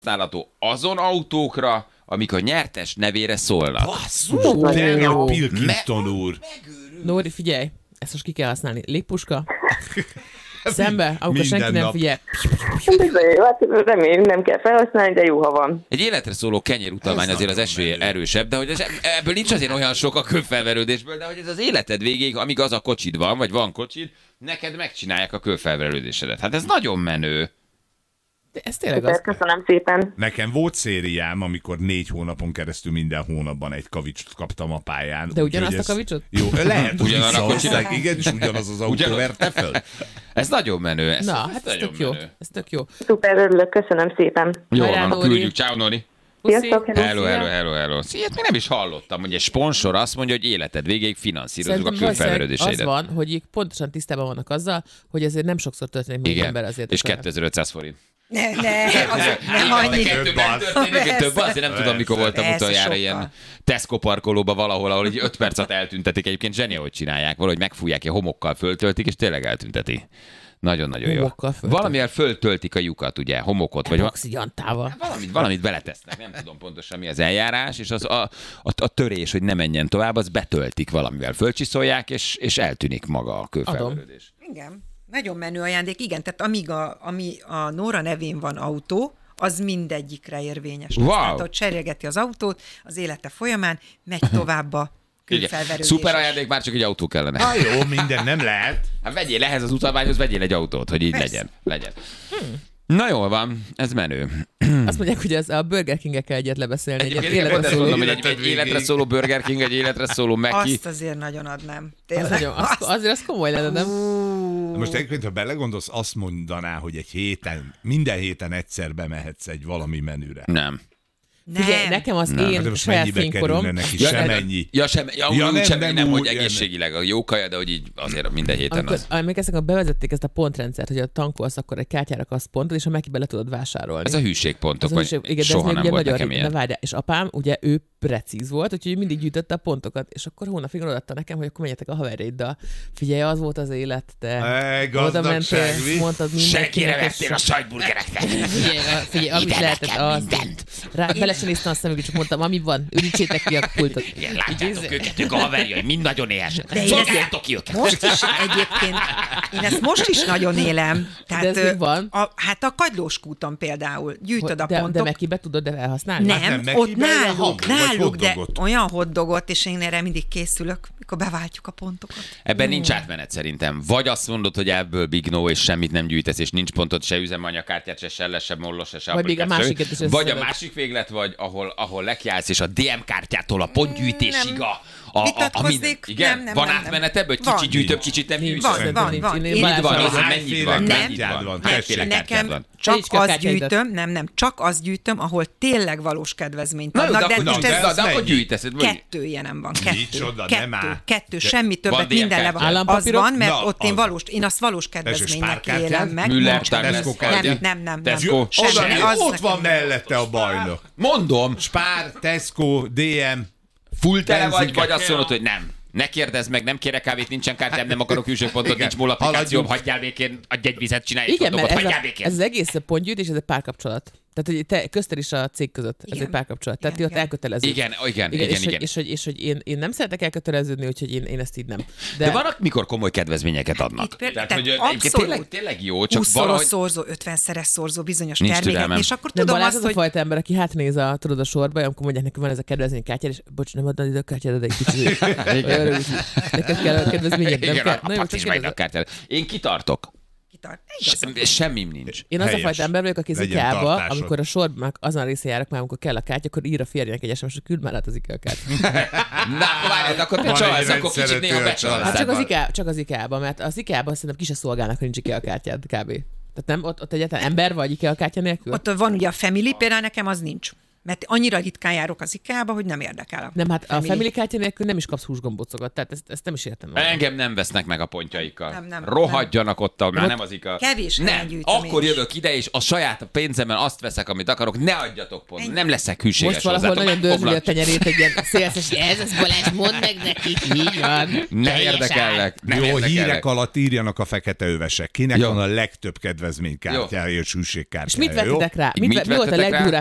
használható azon autókra, amik a nyertes nevére szólnak. Basszus, de a Pilkington úr. Nóri, figyelj, ezt most ki kell használni. Légpuska, szembe, amikor Minden senki nem nap. figyel. Bizony, hát remélem nem kell felhasználni, de jó, ha van. Egy életre szóló kenyérutalmány azért az esője erősebb, de hogy ebből nincs azért olyan sok a kőfelverődésből, de hogy ez az életed végéig, amíg az a kocsid van, vagy van kocsid, neked megcsinálják a kőfelverődésedet. Hát ez nagyon menő. De ez tényleg Szuper, az. köszönöm szépen. Nekem volt szériám, amikor 4 hónapon keresztül minden hónapban egy kavicsot kaptam a pályán. De ugyanazt Úgyhogy a kavicsot? Jó, lehet, hogy Ugyanarra a visszahozták, kocsinak? igen, és ugyanaz az autó Ugyanaz. verte föl. Ez nagyon menő. Na, hát ez nagyon tök jó. menő. Ez tök jó. Szuper, örülök, köszönöm szépen. Jó Hajrá, van, Nóri. küldjük. Ciao, Nori. Puszi. Sziasztok, Hello. Ilyet még nem is hallottam, hogy egy sponsor azt mondja, hogy életed végéig finanszírozunk a Szerintem valószínűleg az kőfelverődéseidet. van, hogy ők pontosan tisztában vannak azzal, hogy ezért nem sokszor történik még Igen, ember azért. és akar. 2500 forint. Ne, nem annyi. Kettőben történik, több az, én nem tudom, mikor voltam Persze, utoljára sokkal. ilyen Tesco parkolóba valahol, ahol így 5 percet eltüntetik. Egyébként zseni, hogy csinálják. Valahogy megfújják, ilyen homokkal föltöltik, és tényleg eltünteti. Nagyon-nagyon jó. Homokkal föltöltik. Valamivel föltöltik a lyukat, ugye, homokot, vagy Oxidantával. valamit beletesznek, nem tudom pontosan mi az eljárás, és az a törés, hogy ne menjen tovább, az betöltik valamivel. Fölcsiszolják, és eltűnik maga a kőfelverődés. Igen, nagyon menő ajándék. Igen, tehát ami a Nóra nevén van autó, az mindegyikre érvényes. Wow. Tehát, hogy cserélgeti az autót, az élete folyamán megy tovább a Igen. kőfelverődés. Szuper ajándék, már csak egy autó kellene. Na jó, minden nem lehet. Hát vegyél ehhez az utalványhoz, vegyél egy autót, hogy így Persze. legyen. Na jól van, ez menő. Azt mondják, hogy ez a Burger King-ekkel egyet lebeszélni. Egyet Egyébként életre azt szóló. mondom, hogy egy Életed életre végéig. szóló Burger King, egy életre szóló Mackie. Azt azért nagyon adnám. Az Tényleg. nagyon- azért az komoly lenne, nem? Most egyébként, ha belegondolsz, azt mondaná, hogy minden héten egyszer bemehetsz egy valami menüre. Nem. Figyelj, nekem az Hát de én most saját mennyibe fénykorom. kerülne neki? Ja, Semennyi. Úgy semmi, nem, hogy úgy, egészségileg a jó kaja, de hogy így azért minden héten Amikor az. emlékeztek, bevezették ezt a pontrendszert, hogy a tankolsz, akkor egy kártyára kapsz pontot, és a Mekibe le tudod vásárolni. Ez a hűségpontok, Az vagy is- igen, de ez soha még nem ugye volt nagyon nekem régen. ilyen. Na várjál, és apám, ugye ő precíz volt, úgyhogy mindig gyűjtötte a pontokat, és akkor hónapig odaadta nekem, hogy akkor menjetek a haverjaiddal. Figyelj, az volt az élet, te. Oda mentél, Gazdagság, mi? mondtad mindenkinek. és- sajtburgereknek. Figyelj, amit lehetett, az. Bele sem néztem a szemükbe, csak mondtam, ami van, ürítsétek ki a pultot. Igen, látjátok őket, ők a haverjai, mind nagyon éhesek. De én Szolgáljátok ki őket. Most is egyébként, én ezt most is nagyon élem. Tehát, De ez még van? Hát a Kagylós kúton például gyűjtöd a De pontok. Mekibe tudod de elhasználni? Nem, nem, ott Mekiben ilyen náluk, hamburg, vagy de hotdogot. olyan hotdogot, és én erre mindig készülök, mikor beváltjuk a pontokat. Ebben nincs átmenet szerintem. Vagy azt mondod, hogy ebből big no, és semmit nem gyűjtesz, és nincs pontod, se üzemanyagkártyát, se selles, se mollos, se Vagy még a aplikát, se- másiket is Vagy a összeszeded. másik véglet, vagy ahol lekiállsz, és a DM kártyától a pontgyűjtésig a Vitatkoznék, minden. Igen? nem, Van nem. átmenet ebből, hogy Van. kicsit gyűjtöm, kicsit nem Nincs. gyűjtöm? Van, van, van. Én Én- Mit van? Balázs, Az, Hányféle mennyit van? kártyád Mennyit van? van? Hányféle Tessék. kártyád Nekem van? csak Segíts ki a azt kártyáidat. gyűjtöm, nem, csak azt gyűjtöm, ahol tényleg valós kedvezményt Na jó, adnak. de akkor, most de ez az de akkor mennyi? gyűjtesz. kettő ilyenem van. Micsoda, nem áll. Kettő, semmi Van többet, DM minden le van. kártyád? Az Állampapírok? van, mert Na, ott én azt valós kedvezménynek spárkártyád? élem meg. Müller, Nincs. Timeless, Tesco Nem, kártya? nem. Tesco. Semmi, Oda, az ott nekem van nem. mellette a bajnok. Mondom, Spár, Tesco, DM. full tele vagy, Benzinke. vagy azt mondod, hogy nem. Ne kérdezz meg, nem kérek kávét, nincsen kártyám, nem akarok hűségpontot, Igen. nincs MOL applikációm, Haladjunk. hagyjál békén, adj egy vizet, csinálj egy Igen, mert hotdogot, ez, hagyjál békén. ez az egész pontgyűjtés, ez egy párkapcsolat. Tehát, hogy te közted is a cég között, ez Igen. egy párkapcsolat. Tehát Igen, ti ott elköteleződ. Igen. És hogy én nem szeretek elköteleződni, úgyhogy én ezt így nem. De vannak, mikor komoly kedvezményeket adnak. Itt például- Tehát, hogy tehát egyébként abszolút. tényleg jó, csak 20-szoros valahogy... szorzó, 50-szeres szorzó bizonyos Nincs termékek, türelmem. és akkor Nem, tudom Balázs azt, az a hogy fajta ember, aki hátnéz a sorba, amikor mondják neki, van ez a kedvezménykártyád, és bocs, nem adod ide a kártyád, de egy kicsit. Neked kell a kedvezményed, nem Igen, kell. a Na jó, pac csak is majd a kérdezem. kártyát. Én kitartok. kitart. Igazad. Semmim nincs. Én az a Helyes. fajta ember vagyok, aki az Legyen IKEA-ba, tartásod. amikor a sorban azon a részén járok már, amikor kell a kártya, akkor ír a férjének egy SMS-t, küld már át az IKEA kártyát. Na, várjál, akkor te Van egy csalsz, akkor kicsit rendszerető néha a család. becsalsz. Hát csak az IKEA-ban, mert az IKEA-ban szerintem ki se szolgálnak, hogy nincs IKEA kártyád kb. Tehát nem, ott egyáltalán ember vagy IKEA kártya nélkül? Ott van ugye a Family, például nekem az nincs. Mert annyira ritkán járok az IKEA-ba, hogy nem érdekel. Nem, hát a Family kártya nélkül nem is kapsz húsgombocokat, tehát ezt nem is értem. Engem nem vesznek meg a pontjaikkal. Nem, Rohadjanak ott, már nem az IKEA. Kevés nem, helyen gyűjtöm akkor én is. jövök ide, és a saját pénzemben azt veszek, amit akarok, ne adjatok pont. Nem leszek hűséges Most valahol hozzátok, nagyon dörzsüli a megfoglak. tenyerét egy ilyen szélszes, ez az Balázs, mondd meg neki, így van. Nem érdekellek. Nem Jó, érdekelek. hírek alatt írjanak a fekete övesek. Kinek Jó. van a legtöbb kedvezménykártyája és hűségkártyája? És mit jó? vettetek rá? Mit Mi volt a vettetek rá? legdurább